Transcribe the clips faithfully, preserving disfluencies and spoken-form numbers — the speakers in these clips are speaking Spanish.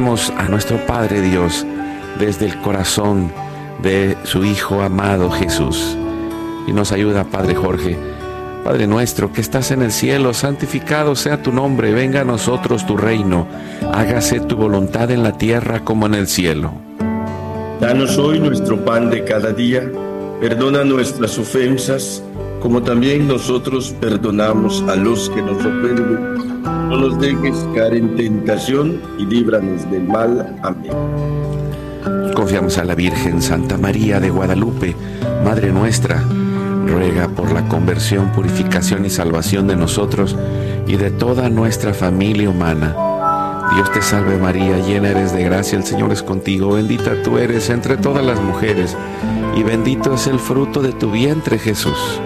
Oramos a nuestro Padre Dios desde el corazón de su Hijo amado Jesús. Y nos ayuda, Padre Jorge. Padre nuestro que estás en el cielo, santificado sea tu nombre, venga a nosotros tu reino, hágase tu voluntad en la tierra como en el cielo. Danos hoy nuestro pan de cada día, perdona nuestras ofensas, como también nosotros perdonamos a los que nos ofenden. No nos dejes caer en tentación y líbranos del mal. Amén. Confiamos a la Virgen Santa María de Guadalupe, Madre nuestra, ruega por la conversión, purificación y salvación de nosotros y de toda nuestra familia humana. Dios te salve María, llena eres de gracia, el Señor es contigo, bendita tú eres entre todas las mujeres, y bendito es el fruto de tu vientre, Jesús.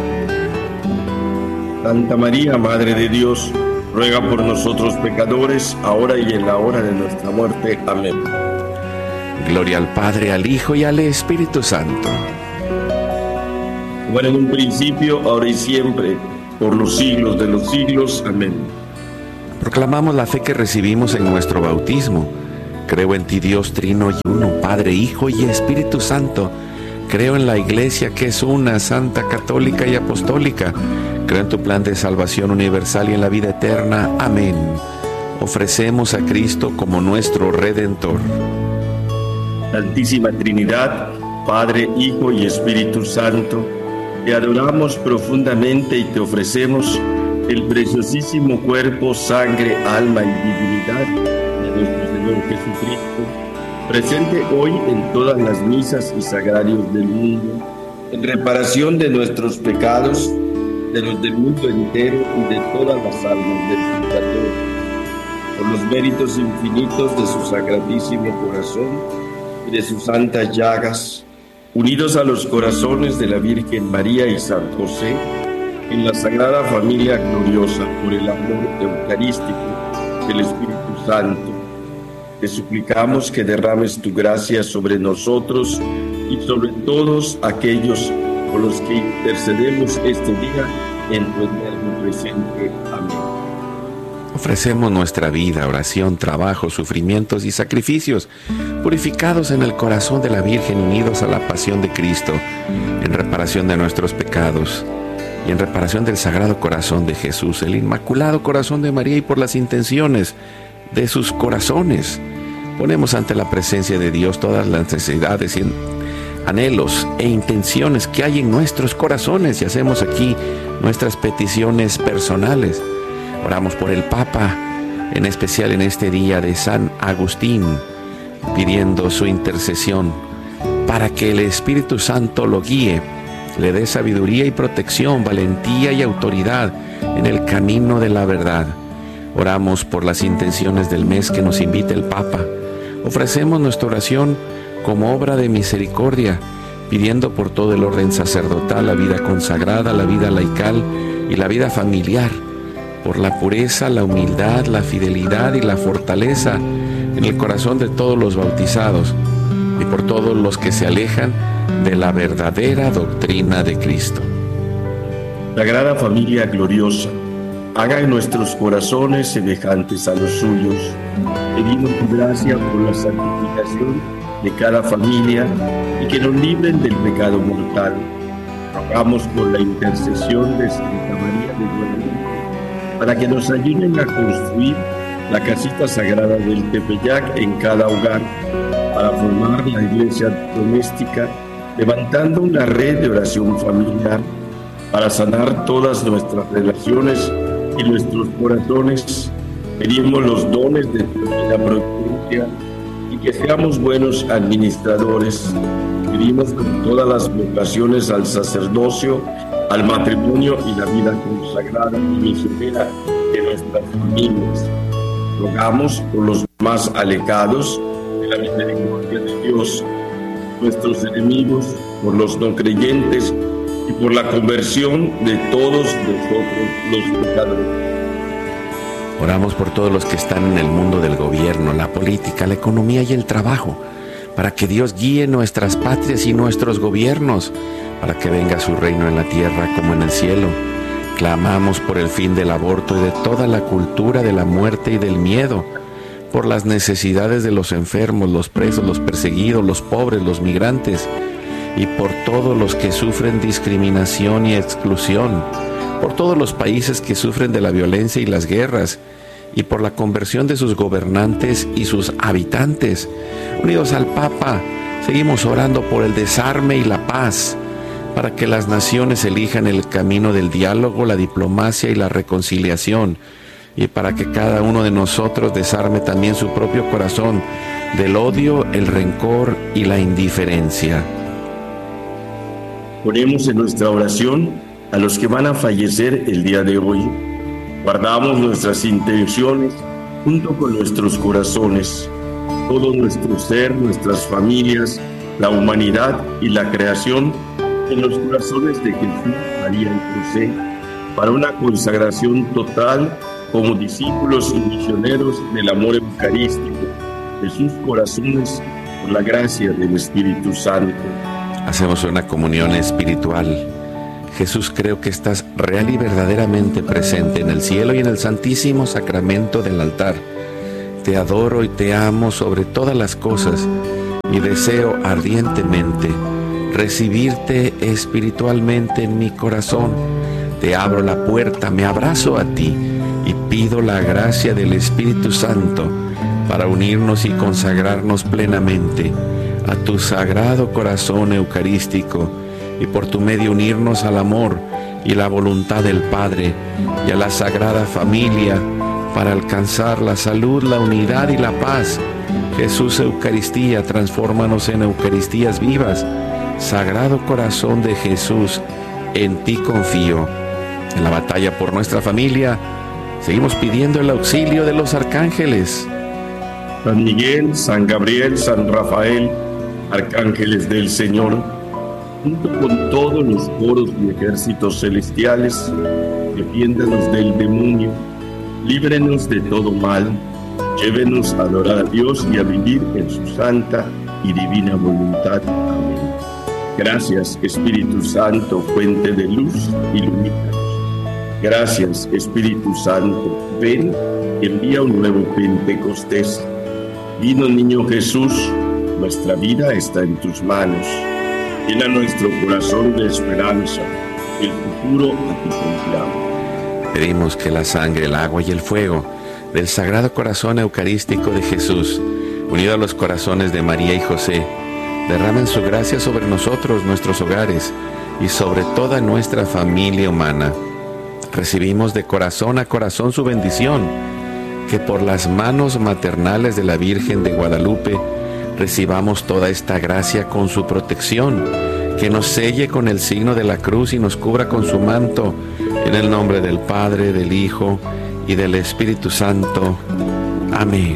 Santa María, Madre de Dios, ruega por nosotros pecadores, ahora y en la hora de nuestra muerte. Amén. Gloria al Padre, al Hijo y al Espíritu Santo. Bueno, en un principio, ahora y siempre, por los siglos de los siglos. Amén. Proclamamos la fe que recibimos en nuestro bautismo. Creo en ti, Dios trino y uno, Padre, Hijo y Espíritu Santo. Creo en la Iglesia que es una, santa, católica y apostólica. Creo en tu plan de salvación universal y en la vida eterna. Amén. Ofrecemos a Cristo como nuestro Redentor. Santísima Trinidad, Padre, Hijo y Espíritu Santo, te adoramos profundamente y te ofrecemos el preciosísimo cuerpo, sangre, alma y divinidad de nuestro Señor Jesucristo, presente hoy en todas las misas y sagrarios del mundo, en reparación de nuestros pecados, de los del mundo entero y de todas las almas del purgatorio, por los méritos infinitos de su sacratísimo corazón y de sus santas llagas, unidos a los corazones de la Virgen María y San José, en la Sagrada Familia gloriosa, por el amor eucarístico del Espíritu Santo, te suplicamos que derrames tu gracia sobre nosotros y sobre todos aquellos por los que intercedemos este día en tu eterno presente. Amén. Ofrecemos nuestra vida, oración, trabajo, sufrimientos y sacrificios, purificados en el corazón de la Virgen, unidos a la pasión de Cristo, en reparación de nuestros pecados y en reparación del Sagrado Corazón de Jesús, el Inmaculado Corazón de María, y por las intenciones de sus corazones. Ponemos ante la presencia de Dios todas las necesidades y anhelos e intenciones que hay en nuestros corazones y hacemos aquí nuestras peticiones personales. Oramos por el Papa, en especial en este día de San Agustín, pidiendo su intercesión para que el Espíritu Santo lo guíe, le dé sabiduría y protección, valentía y autoridad en el camino de la verdad. Oramos por las intenciones del mes que nos invita el Papa. Ofrecemos nuestra oración como obra de misericordia, pidiendo por todo el orden sacerdotal, la vida consagrada, la vida laical y la vida familiar, por la pureza, la humildad, la fidelidad y la fortaleza en el corazón de todos los bautizados y por todos los que se alejan de la verdadera doctrina de Cristo. Sagrada Familia gloriosa, haga en nuestros corazones semejantes a los suyos. Pedimos tu gracia por la santificación de cada familia y que nos libren del pecado mortal. Rogamos por la intercesión de Santa María de Guadalupe para que nos ayuden a construir la casita sagrada del Tepeyac en cada hogar, para formar la iglesia doméstica, levantando una red de oración familiar para sanar todas nuestras relaciones y nuestros corazones. Pedimos los dones de tu divina providencia y que seamos buenos administradores. Pedimos con todas las vocaciones al sacerdocio, al matrimonio y la vida consagrada y misionera de nuestras familias. Rogamos por los más alejados de la misericordia de Dios, nuestros enemigos, por los no creyentes y por la conversión de todos nosotros los pecadores. Oramos por todos los que están en el mundo del gobierno, la política, la economía y el trabajo, para que Dios guíe nuestras patrias y nuestros gobiernos, para que venga su reino en la tierra como en el cielo. Clamamos por el fin del aborto y de toda la cultura de la muerte y del miedo, por las necesidades de los enfermos, los presos, los perseguidos, los pobres, los migrantes, y por todos los que sufren discriminación y exclusión, por todos los países que sufren de la violencia y las guerras, y por la conversión de sus gobernantes y sus habitantes. Unidos al Papa, seguimos orando por el desarme y la paz, para que las naciones elijan el camino del diálogo, la diplomacia y la reconciliación, y para que cada uno de nosotros desarme también su propio corazón del odio, el rencor y la indiferencia. Ponemos en nuestra oración a los que van a fallecer el día de hoy. Guardamos nuestras intenciones junto con nuestros corazones, todo nuestro ser, nuestras familias, la humanidad y la creación en los corazones de Jesús, María y José, para una consagración total como discípulos y misioneros del amor eucarístico de sus corazones por la gracia del Espíritu Santo. Hacemos una comunión espiritual. Jesús, creo que estás real y verdaderamente presente en el cielo y en el santísimo sacramento del altar. Te adoro y te amo sobre todas las cosas y deseo ardientemente recibirte espiritualmente en mi corazón. Te abro la puerta, me abrazo a ti y pido la gracia del Espíritu Santo para unirnos y consagrarnos plenamente a tu sagrado corazón eucarístico, y por tu medio unirnos al amor y la voluntad del Padre y a la Sagrada Familia para alcanzar la salud, la unidad y la paz. Jesús Eucaristía, transfórmanos en Eucaristías vivas. Sagrado Corazón de Jesús, en ti confío. En la batalla por nuestra familia, seguimos pidiendo el auxilio de los arcángeles. San Miguel, San Gabriel, San Rafael, arcángeles del Señor, junto con todos los coros y ejércitos celestiales, defiéndanos del demonio, líbrenos de todo mal, llévenos a adorar a Dios y a vivir en su santa y divina voluntad. Amén. Gracias, Espíritu Santo, fuente de luz, ilumínanos. Gracias, Espíritu Santo, ven, envía un nuevo Pentecostés. Vino Niño Jesús, nuestra vida está en tus manos. Llena nuestro corazón de esperanza, el futuro a ti confiamos. Pedimos que la sangre, el agua y el fuego del Sagrado Corazón Eucarístico de Jesús, unido a los corazones de María y José, derramen su gracia sobre nosotros, nuestros hogares y sobre toda nuestra familia humana. Recibimos de corazón a corazón su bendición, que por las manos maternales de la Virgen de Guadalupe recibamos toda esta gracia con su protección, que nos selle con el signo de la cruz y nos cubra con su manto, en el nombre del Padre, del Hijo y del Espíritu Santo. Amén.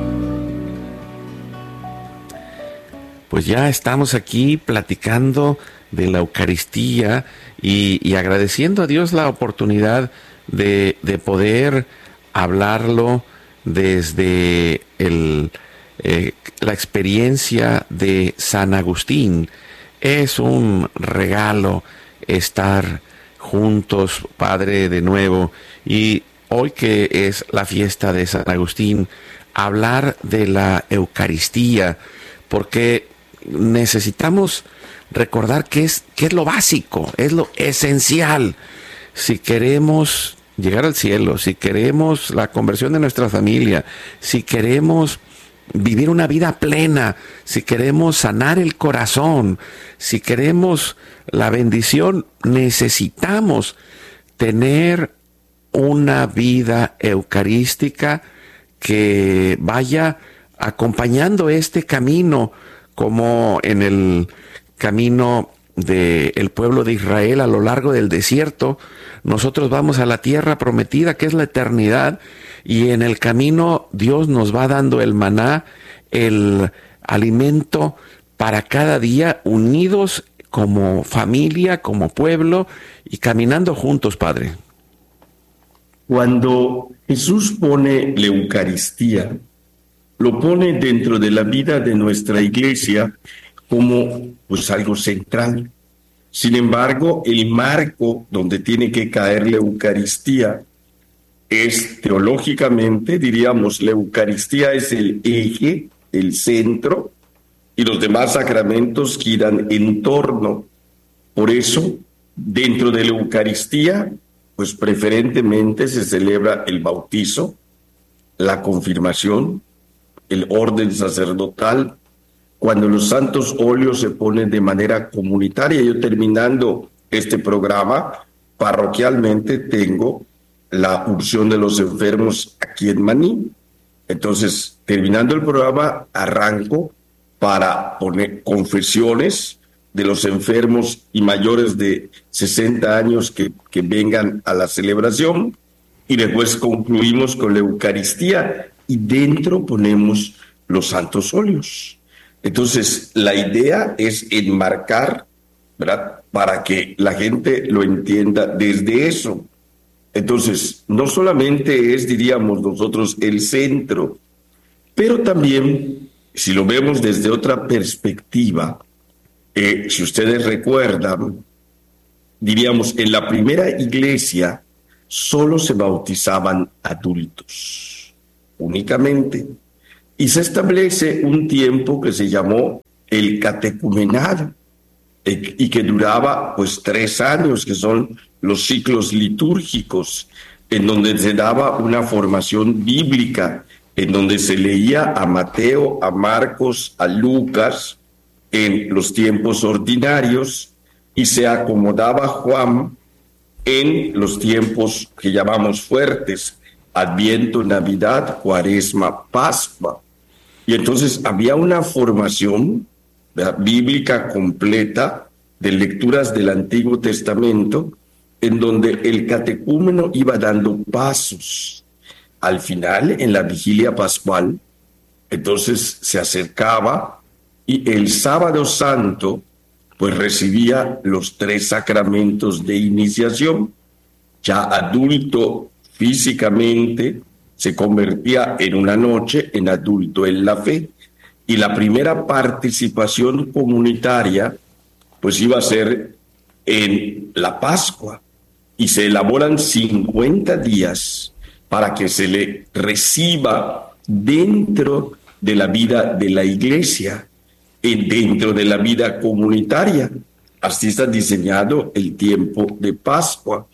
Pues ya estamos aquí platicando de la Eucaristía y, y agradeciendo a Dios la oportunidad de, de poder hablarlo desde el Eh, la experiencia de San Agustín. Es un regalo estar juntos, Padre, de nuevo, y hoy que es la fiesta de San Agustín, hablar de la Eucaristía, porque necesitamos recordar que es, que es lo básico, es lo esencial. Si queremos llegar al cielo, si queremos la conversión de nuestra familia, si queremos vivir una vida plena, si queremos sanar el corazón, si queremos la bendición, necesitamos tener una vida eucarística que vaya acompañando este camino, como en el camino del pueblo de Israel a lo largo del desierto. Nosotros vamos a la tierra prometida, que es la eternidad, y en el camino Dios nos va dando el maná, el alimento para cada día, unidos como familia, como pueblo y caminando juntos, Padre. Cuando Jesús pone la Eucaristía, lo pone dentro de la vida de nuestra iglesia como pues algo central. Sin embargo, el marco donde tiene que caer la Eucaristía es teológicamente, diríamos, la Eucaristía es el eje, el centro, y los demás sacramentos giran en torno. Por eso, dentro de la Eucaristía, pues preferentemente se celebra el bautizo, la confirmación, el orden sacerdotal, cuando los santos óleos se ponen de manera comunitaria. Yo, terminando este programa, parroquialmente tengo la unción de los enfermos aquí en Maní. Entonces, terminando el programa, arranco para poner confesiones de los enfermos y mayores de sesenta años que, que vengan a la celebración, y después concluimos con la Eucaristía y dentro ponemos los santos óleos. Entonces, la idea es enmarcar, ¿verdad?, para que la gente lo entienda desde eso. Entonces, no solamente es, diríamos nosotros, el centro, pero también, si lo vemos desde otra perspectiva, eh, si ustedes recuerdan, diríamos, en la primera iglesia solo se bautizaban adultos, únicamente. Y se establece un tiempo que se llamó el catecumenado, eh, y que duraba pues tres años, que son los ciclos litúrgicos, en donde se daba una formación bíblica, en donde se leía a Mateo, a Marcos, a Lucas, en los tiempos ordinarios, y se acomodaba Juan en los tiempos que llamamos fuertes, Adviento, Navidad, Cuaresma, Pascua. Y entonces había una formación, ¿verdad?, bíblica completa de lecturas del Antiguo Testamento, en donde el catecúmeno iba dando pasos. Al final, en la vigilia pascual, entonces se acercaba y el sábado santo pues recibía los tres sacramentos de iniciación. Ya adulto físicamente, se convertía en una noche en adulto en la fe, y la primera participación comunitaria pues iba a ser en la Pascua, y se elaboran cincuenta días para que se le reciba dentro de la vida de la iglesia, dentro de la vida comunitaria. Así está diseñado el tiempo de Pascua.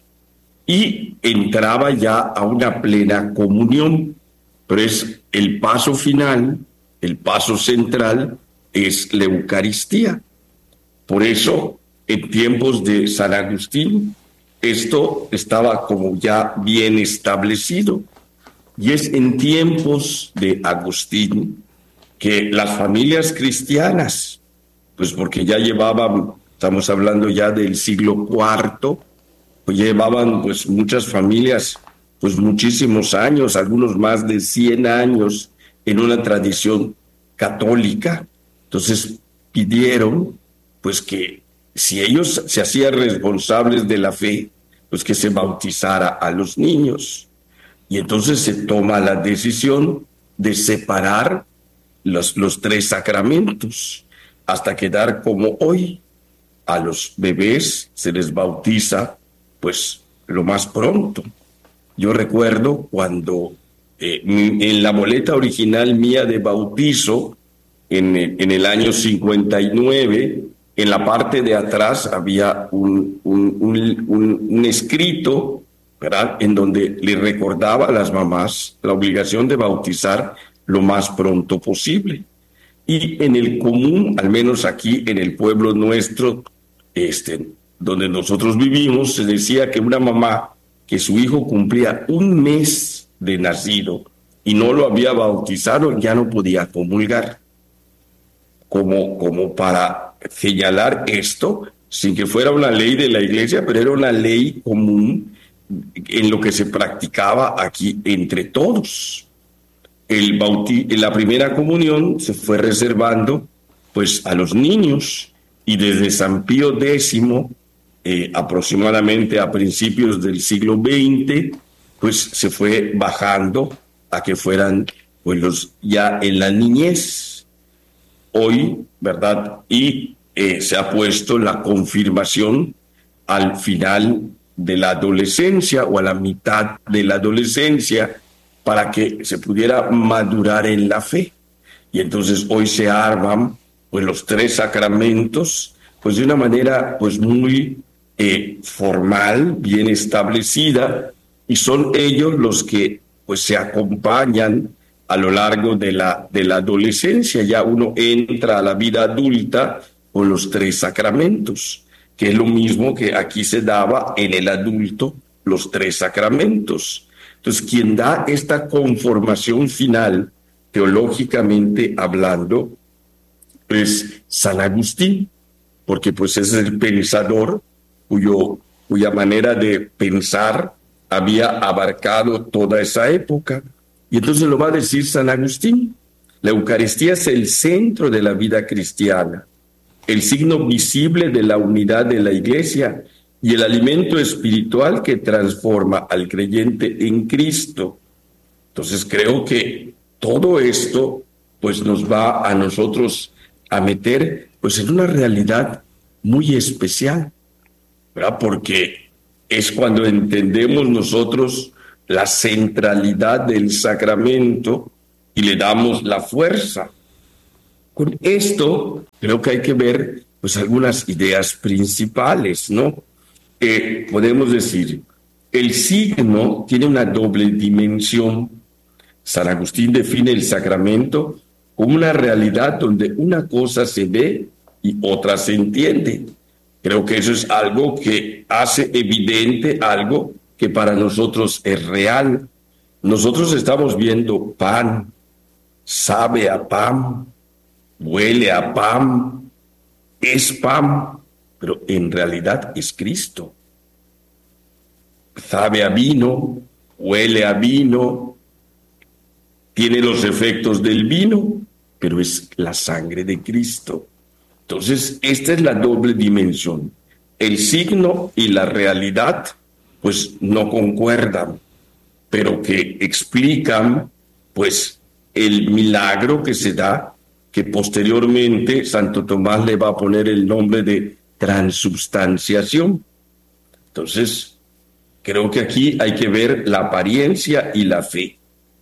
Y entraba ya a una plena comunión. Pero es el paso final, el paso central, es la Eucaristía. Por eso, en tiempos de San Agustín, esto estaba como ya bien establecido. Y es en tiempos de Agustín que las familias cristianas, pues porque ya llevaban, estamos hablando ya del siglo cuarto, pues llevaban pues muchas familias, pues muchísimos años, algunos más de cien años en una tradición católica. Entonces pidieron pues que si ellos se hacían responsables de la fe, pues que se bautizara a los niños. Y entonces se toma la decisión de separar los, los tres sacramentos, hasta quedar como hoy. A los bebés se les bautiza pues lo más pronto. Yo recuerdo cuando eh, en la boleta original mía de bautizo, en el, en el año cincuenta y nueve, en la parte de atrás había un, un, un, un, un escrito, ¿verdad?, en donde le recordaba a las mamás la obligación de bautizar lo más pronto posible. Y en el común, al menos aquí en el pueblo nuestro, este, donde nosotros vivimos, se decía que una mamá que su hijo cumplía un mes de nacido y no lo había bautizado, ya no podía comulgar. Como, como para señalar esto, sin que fuera una ley de la iglesia, pero era una ley común en lo que se practicaba aquí entre todos. El bauti- la primera comunión se fue reservando pues a los niños, y desde San Pío X, eh, aproximadamente a principios del siglo veinte, pues se fue bajando a que fueran pues los ya en la niñez. Hoy, ¿verdad? Y eh, se ha puesto la confirmación al final de la adolescencia o a la mitad de la adolescencia para que se pudiera madurar en la fe. Y entonces hoy se arman pues los tres sacramentos pues de una manera pues muy eh, formal, bien establecida, y son ellos los que pues se acompañan a lo largo de la, de la adolescencia. Ya uno entra a la vida adulta con los tres sacramentos, que es lo mismo que aquí se daba en el adulto, los tres sacramentos. Entonces, quien da esta conformación final, teológicamente hablando, es San Agustín, porque pues es el pensador cuyo, cuya manera de pensar había abarcado toda esa época. Y entonces lo va a decir San Agustín: la Eucaristía es el centro de la vida cristiana, el signo visible de la unidad de la Iglesia y el alimento espiritual que transforma al creyente en Cristo. Entonces creo que todo esto pues nos va a nosotros a meter pues en una realidad muy especial, ¿verdad? Porque es cuando entendemos nosotros la centralidad del sacramento y le damos la fuerza. Con esto creo que hay que ver pues algunas ideas principales, ¿no? Eh, podemos decir, el signo tiene una doble dimensión. San Agustín define el sacramento como una realidad donde una cosa se ve y otra se entiende. Creo que eso es algo que hace evidente algo que para nosotros es real. Nosotros estamos viendo pan, sabe a pan, huele a pan, es pan, pero en realidad es Cristo. Sabe a vino, huele a vino, tiene los efectos del vino, pero es la sangre de Cristo. Entonces, esta es la doble dimensión. El signo y la realidad, pues, no concuerdan, pero que explican, pues, el milagro que se da, que posteriormente Santo Tomás le va a poner el nombre de transubstanciación. Entonces, creo que aquí hay que ver la apariencia y la fe.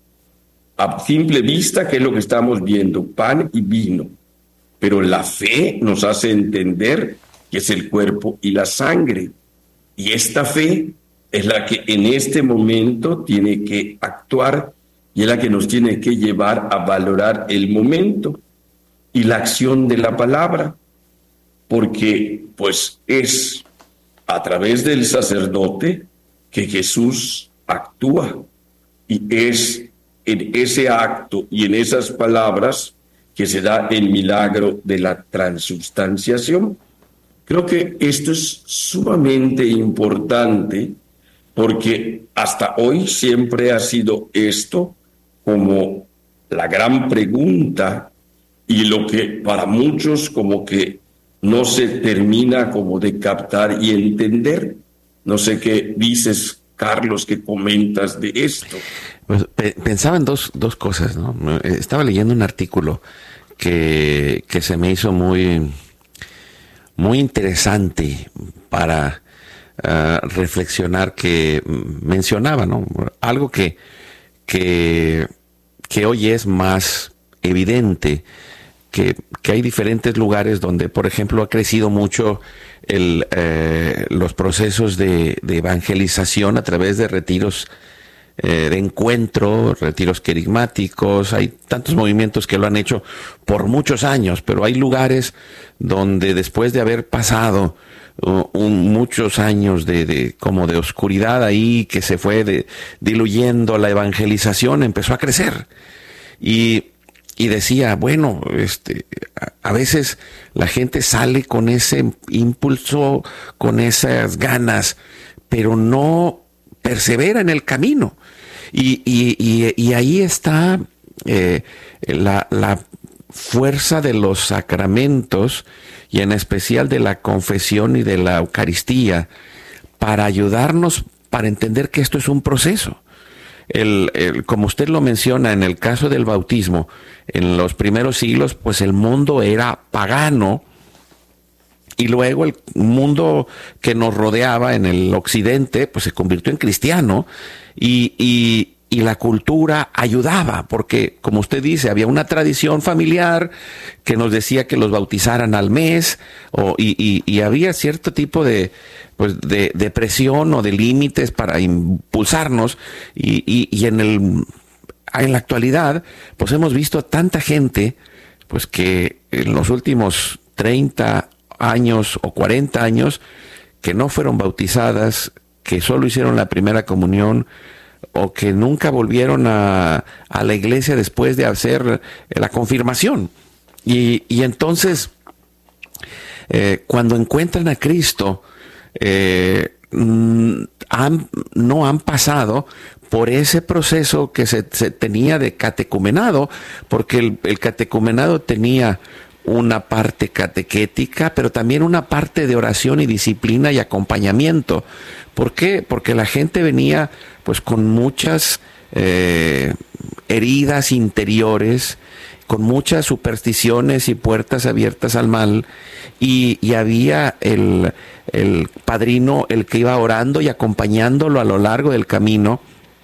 A simple vista, ¿qué es lo que estamos viendo? Pan y vino. Pero la fe nos hace entender que es el cuerpo y la sangre. Y esta fe es la que en este momento tiene que actuar y es la que nos tiene que llevar a valorar el momento y la acción de la palabra. Porque pues es a través del sacerdote que Jesús actúa. Y es en ese acto y en esas palabras que se da el milagro de la transubstanciación. Creo que esto es sumamente importante porque hasta hoy siempre ha sido esto como la gran pregunta y lo que para muchos como que no se termina como de captar y entender. No sé qué dices, Carlos, qué comentas de esto. Pues, pensaba en dos, dos cosas, ¿no? Estaba leyendo un artículo que, que se me hizo muy, muy interesante para uh, reflexionar, que mencionaba, ¿no? Algo que, que, que hoy es más evidente, que, que hay diferentes lugares donde, por ejemplo, ha crecido mucho el, eh, los procesos de, de evangelización a través de retiros eh, de encuentro, retiros querigmáticos. Hay tantos movimientos que lo han hecho por muchos años, pero hay lugares donde después de haber pasado uh, un, muchos años de, de como de oscuridad ahí, que se fue de, diluyendo, la evangelización empezó a crecer. Y Y decía, bueno, este, a veces la gente sale con ese impulso, con esas ganas, pero no persevera en el camino. Y, y, y, y ahí está eh, la, la fuerza de los sacramentos, y en especial de la confesión y de la Eucaristía, para ayudarnos, para entender que esto es un proceso. El, el, como usted lo menciona, en el caso del bautismo, en los primeros siglos, pues el mundo era pagano Y luego el mundo que nos rodeaba en el occidente, pues se convirtió en cristiano y, y, y la cultura ayudaba, porque como usted dice, había una tradición familiar que nos decía que los bautizaran al mes, o, y, y, y había cierto tipo de, pues de, de presión o de límites para impulsarnos, y, y, y en el, en la actualidad, pues hemos visto a tanta gente, pues que en los últimos treinta años o cuarenta años, que no fueron bautizadas, que solo hicieron la primera comunión, o que nunca volvieron a, a la iglesia después de hacer la confirmación. Y, y entonces, eh, cuando encuentran a Cristo, eh, han, no han pasado por ese proceso que se, se tenía de catecumenado, porque el, el catecumenado tenía una parte catequética, pero también una parte de oración y disciplina y acompañamiento. ¿Por qué? Porque la gente venía pues con muchas eh, heridas interiores, con muchas supersticiones y puertas abiertas al mal, y, y había el, el padrino, el que iba orando y acompañándolo a lo largo del camino,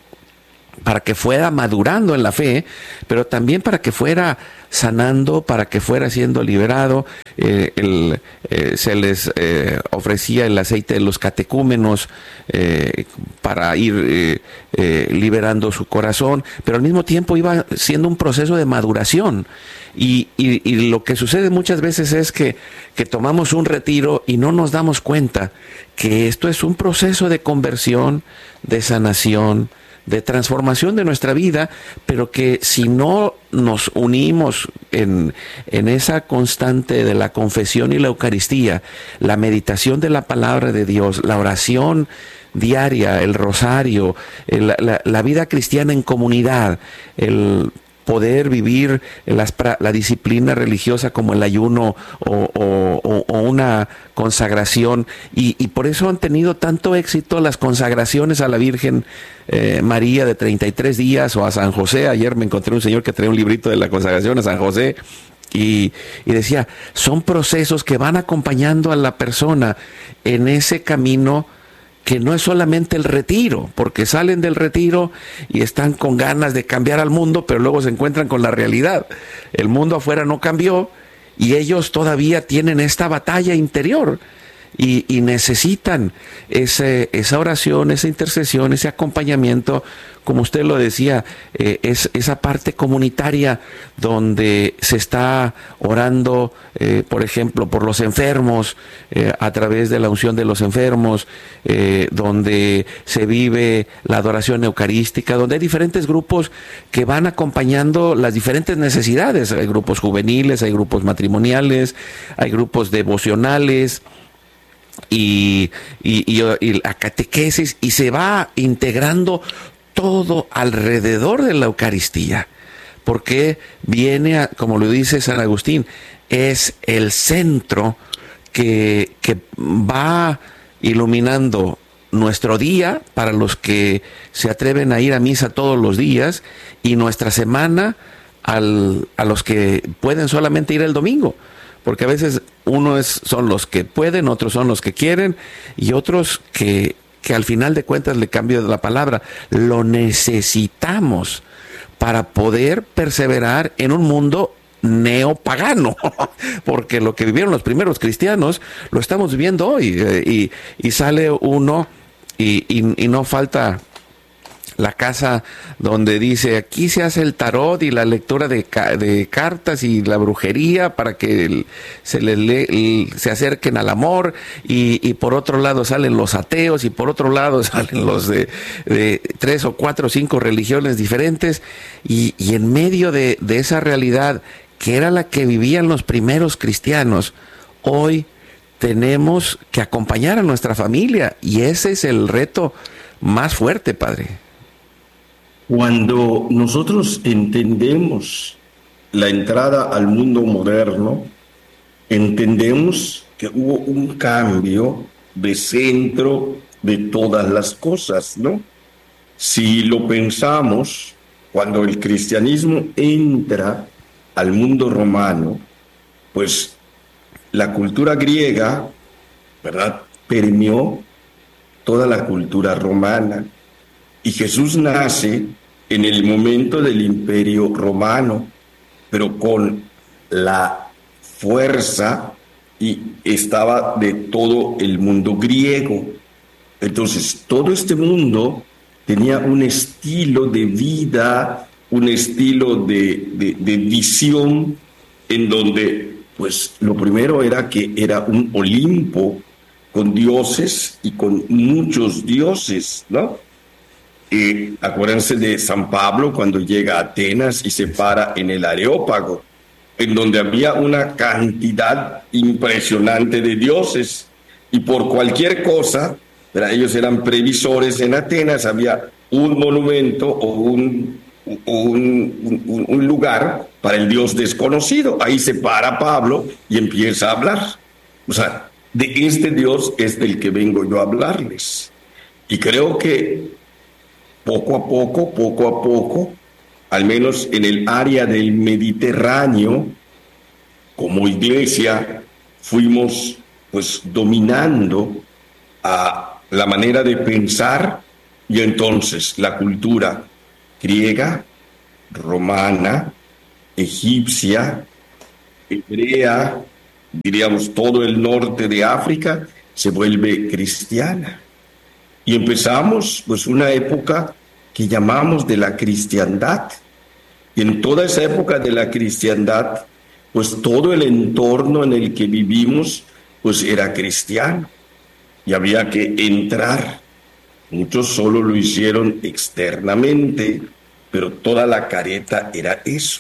para que fuera madurando en la fe, pero también para que fuera sanando, para que fuera siendo liberado. Eh, el, eh, se les eh, ofrecía el aceite de los catecúmenos eh, para ir eh, eh, liberando su corazón, pero al mismo tiempo iba siendo un proceso de maduración. Y, y, y lo que sucede muchas veces es que, que tomamos un retiro y no nos damos cuenta que esto es un proceso de conversión, de sanación, de transformación de nuestra vida, pero que si no nos unimos en, en esa constante de la confesión y la Eucaristía, la meditación de la palabra de Dios, la oración diaria, el rosario, el, la, la vida cristiana en comunidad, el poder vivir las, la disciplina religiosa como el ayuno o, o, o una consagración, y, y por eso han tenido tanto éxito las consagraciones a la Virgen eh, María de treinta y tres días, o a San José. Ayer me encontré un señor que traía un librito de la consagración a San José, y, y decía, son procesos que van acompañando a la persona en ese camino, que no es solamente el retiro, porque salen del retiro y están con ganas de cambiar al mundo, pero luego se encuentran con la realidad. El mundo afuera no cambió y ellos todavía tienen esta batalla interior y, y necesitan ese, esa oración, esa intercesión, ese acompañamiento, como usted lo decía, eh, es esa parte comunitaria donde se está orando, eh, por ejemplo, por los enfermos, eh, a través de la unción de los enfermos, eh, donde se vive la adoración eucarística, donde hay diferentes grupos que van acompañando las diferentes necesidades. Hay grupos juveniles, hay grupos matrimoniales, hay grupos devocionales, y, y, y, y la catequesis, y se va integrando todo alrededor de la Eucaristía, porque viene, a, como lo dice San Agustín, es el centro que, que va iluminando nuestro día para los que se atreven a ir a misa todos los días, y nuestra semana al, a los que pueden solamente ir el domingo. Porque a veces uno es, son los que pueden, otros son los que quieren, y otros que, que al final de cuentas, le cambio la palabra, lo necesitamos para poder perseverar en un mundo neopagano, porque lo que vivieron los primeros cristianos lo estamos viviendo hoy, eh, y, y sale uno y, y, y no falta la casa donde dice, aquí se hace el tarot y la lectura de, de cartas y la brujería para que el, se les le, se acerquen al amor, y, y por otro lado salen los ateos, y por otro lado salen los de, de tres o cuatro o cinco religiones diferentes, y, y en medio de, de esa realidad que era la que vivían los primeros cristianos, hoy tenemos que acompañar a nuestra familia, y ese es el reto más fuerte, padre. Cuando nosotros entendemos la entrada al mundo moderno, entendemos que hubo un cambio de centro de todas las cosas, ¿no? Si lo pensamos, cuando el cristianismo entra al mundo romano, pues la cultura griega, ¿verdad?, permeó toda la cultura romana. Y Jesús nace en el momento del Imperio Romano, pero con la fuerza y estaba de todo el mundo griego. Entonces, todo este mundo tenía un estilo de vida, un estilo de, de, de visión, en donde, pues, lo primero era que era un Olimpo con dioses y con muchos dioses, ¿no? Eh, acuérdense de San Pablo cuando llega a Atenas y se para en el Areópago, en donde había una cantidad impresionante de dioses, y por cualquier cosa, ¿verdad?, ellos eran previsores en Atenas, había un monumento o un, un, un, un lugar para el dios desconocido. Ahí se para Pablo y empieza a hablar. O sea, de este Dios es del que vengo yo a hablarles. Y creo que poco a poco, poco a poco, al menos en el área del Mediterráneo, como iglesia, fuimos pues dominando a la manera de pensar, y entonces la cultura griega, romana, egipcia, hebrea, diríamos todo el norte de África, se vuelve cristiana. Y empezamos pues una época que llamamos de la cristiandad. Y en toda esa época de la cristiandad, pues todo el entorno en el que vivimos pues era cristiano. Y había que entrar. Muchos solo lo hicieron externamente, pero toda la careta era eso.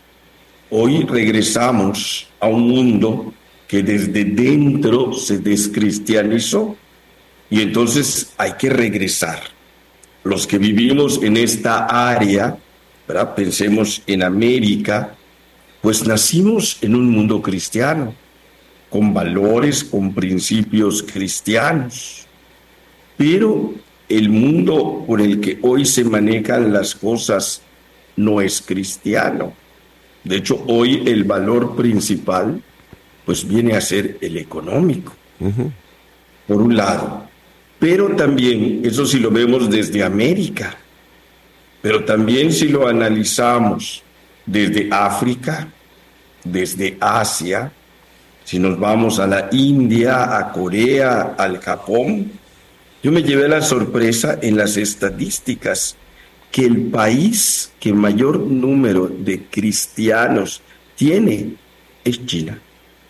Hoy regresamos a un mundo que desde dentro se descristianizó. Y entonces hay que regresar. Los que vivimos en esta área, ¿verdad?, pensemos en América, pues nacimos en un mundo cristiano, con valores, con principios cristianos. Pero el mundo por el que hoy se manejan las cosas no es cristiano. De hecho, hoy el valor principal pues viene a ser el económico, uh-huh. Por un lado. Pero también, eso sí lo vemos desde América, pero también si lo analizamos desde África, desde Asia, si nos vamos a la India, a Corea, al Japón, yo me llevé la sorpresa en las estadísticas que el país que mayor número de cristianos tiene es China.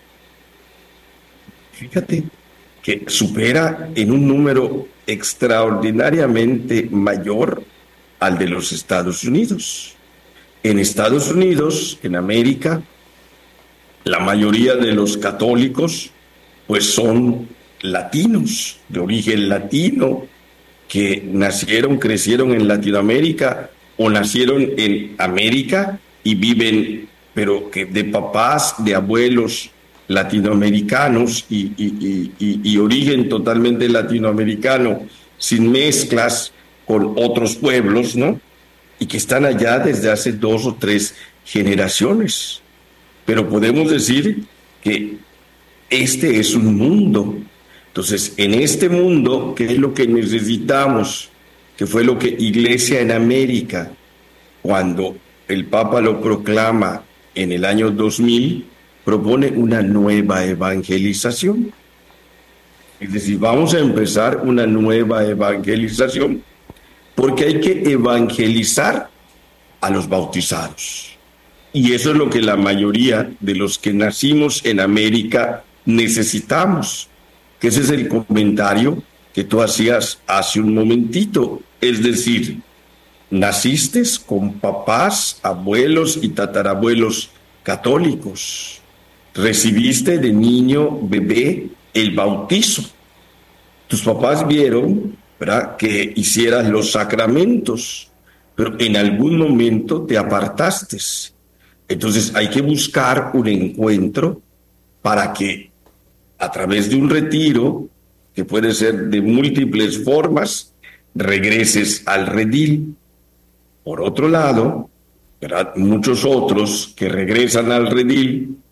Fíjate que supera en un número extraordinariamente mayor al de los Estados Unidos. En Estados Unidos, en América, la mayoría de los católicos pues son latinos, de origen latino, que nacieron, crecieron en Latinoamérica o nacieron en América y viven, pero que de papás, de abuelos latinoamericanos y, y, y, y origen totalmente latinoamericano, sin mezclas con otros pueblos, ¿no? Y que están allá desde hace dos o tres generaciones. Pero podemos decir que este es un mundo. Entonces, en este mundo, ¿qué es lo que necesitamos? Que fue lo que Iglesia en América, cuando el Papa lo proclama en el año dos mil, propone una nueva evangelización. Es decir, vamos a empezar una nueva evangelización, porque hay que evangelizar a los bautizados. Y eso es lo que la mayoría de los que nacimos en América necesitamos. Que ese es el comentario que tú hacías hace un momentito. Es decir, naciste con papás, abuelos y tatarabuelos católicos. Recibiste de niño, bebé, el bautizo. Tus papás vieron, ¿verdad?, que hicieras los sacramentos, pero en algún momento te apartaste. Entonces hay que buscar un encuentro para que a través de un retiro, que puede ser de múltiples formas, regreses al redil. Por otro lado, ¿verdad?, muchos otros que regresan al redil,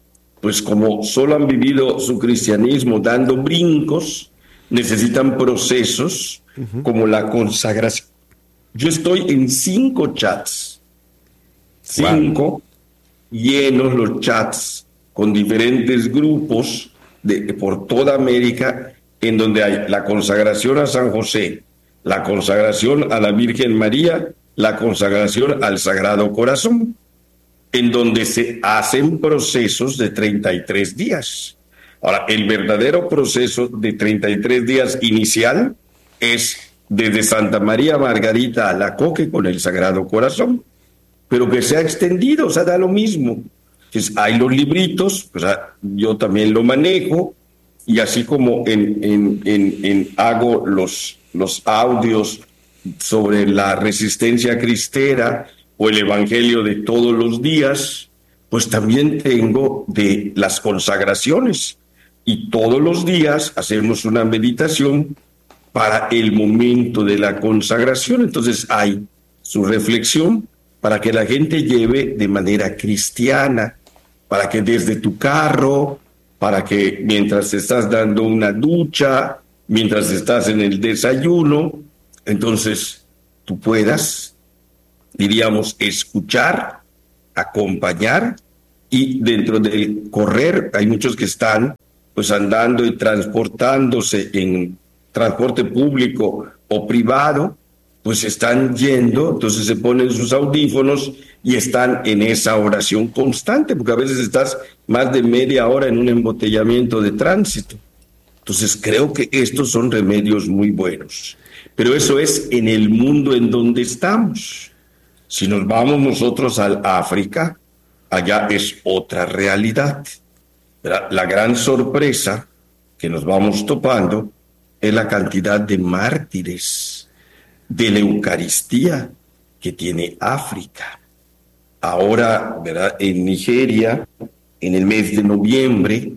pues como solo han vivido su cristianismo dando brincos, necesitan procesos uh-huh. como la consagración. Yo estoy en cinco chats, cinco wow. llenos los chats con diferentes grupos de, por toda América, en donde hay la consagración a San José, la consagración a la Virgen María, la consagración al Sagrado Corazón, en donde se hacen procesos de treinta y tres días. Ahora, el verdadero proceso de treinta y tres días inicial es desde Santa María Margarita Alacoque con el Sagrado Corazón, pero que se ha extendido, o sea, da lo mismo. Entonces, hay los libritos, o sea, yo también lo manejo, y así como en, en, en, en hago los, los audios sobre la resistencia cristera o el Evangelio de todos los días, pues también tengo de las consagraciones, y todos los días hacemos una meditación para el momento de la consagración. Entonces hay su reflexión para que la gente lleve de manera cristiana, para que desde tu carro, para que mientras estás dando una ducha, mientras estás en el desayuno, entonces tú puedas, diríamos, escuchar, acompañar, y dentro del correr hay muchos que están pues andando y transportándose en transporte público o privado, pues están yendo, entonces se ponen sus audífonos y están en esa oración constante, porque a veces estás más de media hora en un embotellamiento de tránsito. Entonces creo que estos son remedios muy buenos, pero eso es en el mundo en donde estamos. Si nos vamos nosotros al África, allá es otra realidad. La gran sorpresa que nos vamos topando es la cantidad de mártires de la Eucaristía que tiene África. Ahora, ¿verdad? En Nigeria, en el mes de noviembre,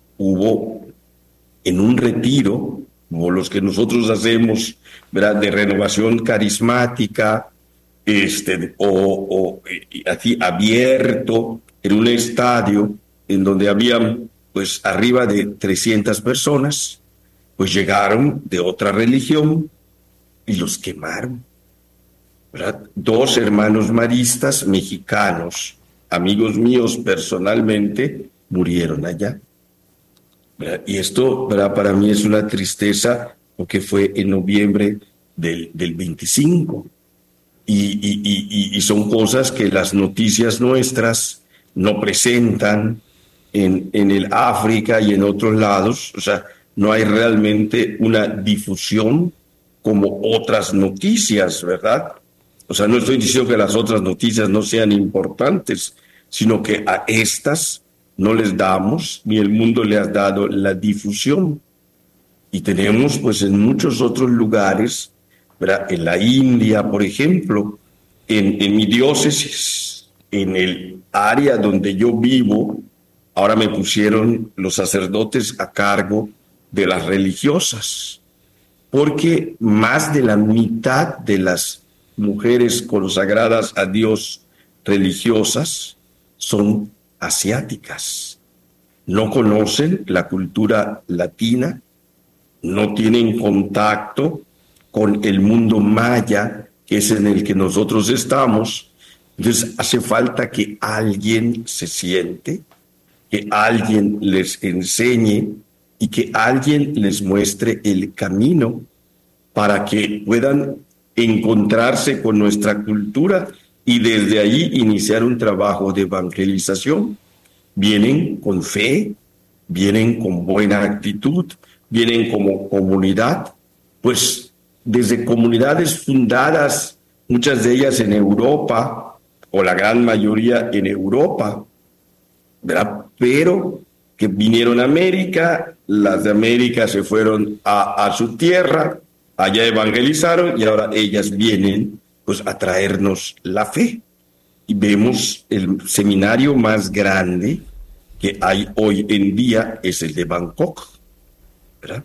hubo en un retiro, como los que nosotros hacemos, ¿verdad?, de renovación carismática, este, o, o así abierto, en un estadio en donde habían pues arriba de trescientas personas, pues llegaron de otra religión y los quemaron, ¿verdad? Dos hermanos maristas mexicanos, amigos míos personalmente, murieron allá, ¿verdad? Y esto, ¿verdad?, para mí es una tristeza, porque fue en noviembre del, del veinticinco, y, y, y, y son cosas que las noticias nuestras no presentan en, en el África y en otros lados. O sea, no hay realmente una difusión como otras noticias, ¿verdad? O sea, no estoy diciendo que las otras noticias no sean importantes, sino que a estas no les damos, ni el mundo le ha dado la difusión. Y tenemos, pues, en muchos otros lugares, ¿verdad?, en la India, por ejemplo, en, en mi diócesis, en el área donde yo vivo, ahora me pusieron los sacerdotes a cargo de las religiosas, porque más de la mitad de las mujeres consagradas a Dios religiosas son asiáticas. No conocen la cultura latina, no tienen contacto con el mundo maya, que es en el que nosotros estamos. Entonces hace falta que alguien se siente, que alguien les enseñe y que alguien les muestre el camino para que puedan encontrarse con nuestra cultura y desde ahí iniciar un trabajo de evangelización. Vienen con fe, vienen con buena actitud, vienen como comunidad, pues desde comunidades fundadas, muchas de ellas en Europa, o la gran mayoría en Europa, ¿verdad?, pero que vinieron a América, las de América se fueron a, a su tierra, allá evangelizaron y ahora ellas vienen pues a traernos la fe. Y vemos el seminario más grande que hay hoy en día es el de Bangkok, ¿verdad?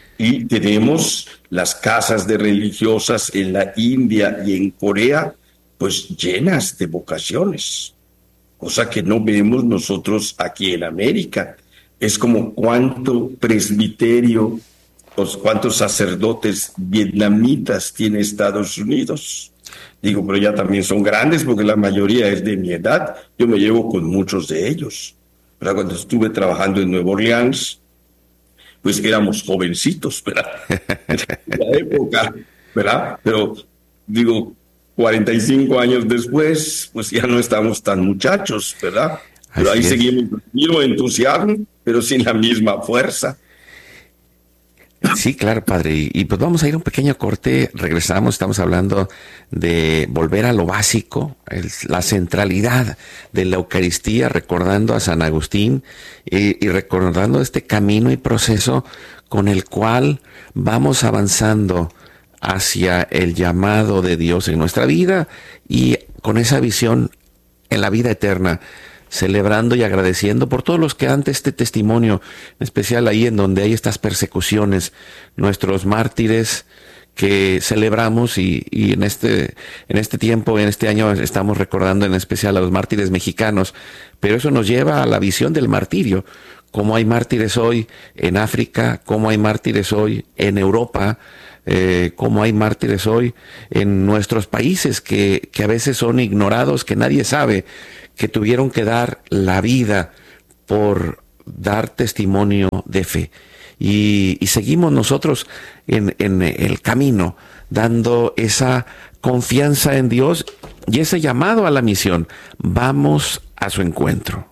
Y tenemos las casas de religiosas en la India y en Corea pues llenas de vocaciones. cosa que no vemos nosotros aquí en América. Es como cuánto presbiterio, pues, cuántos sacerdotes vietnamitas tiene Estados Unidos. Digo, pero ya también son grandes porque la mayoría es de mi edad. Yo me llevo con muchos de ellos. ¿Verdad? Cuando estuve trabajando en Nueva Orleans, pues éramos jovencitos, ¿verdad? En la época, ¿verdad? Pero digo, cuarenta y cinco años después, pues ya no estamos tan muchachos, ¿verdad? Pero Así ahí es. seguimos con el mismo entusiasmo, pero sin la misma fuerza. Sí, claro, padre. Y, y pues vamos a ir a un pequeño corte. Regresamos, estamos hablando de volver a lo básico, el- la centralidad de la Eucaristía, recordando a San Agustín y, y recordando este camino y proceso con el cual vamos avanzando hacia el llamado de Dios en nuestra vida y con esa visión en la vida eterna, celebrando y agradeciendo por todos los que dan este testimonio, en especial ahí en donde hay estas persecuciones, nuestros mártires que celebramos y, y en este en este tiempo, en este año estamos recordando en especial a los mártires mexicanos, pero eso nos lleva a la visión del martirio, cómo hay mártires hoy en África, cómo hay mártires hoy en Europa, eh, cómo hay mártires hoy en nuestros países que, que a veces son ignorados, que nadie sabe, que tuvieron que dar la vida por dar testimonio de fe. Y, y seguimos nosotros en, en el camino, dando esa confianza en Dios y ese llamado a la misión. Vamos a su encuentro.